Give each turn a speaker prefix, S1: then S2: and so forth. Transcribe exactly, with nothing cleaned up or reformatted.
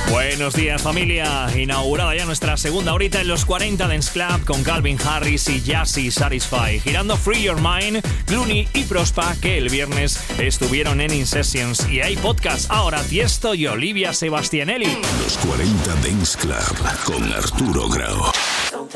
S1: Buenos días, familia. Inaugurada ya nuestra segunda horita en los cuarenta Dance Club con Calvin Harris y Jazzy Satisfy, girando Free Your Mind, Clooney y Prospa, que el viernes estuvieron en In Sessions. Y hay podcast ahora, Tiesto y Olivia Sebastianelli.
S2: Los cuarenta Dance Club con Arturo Grau.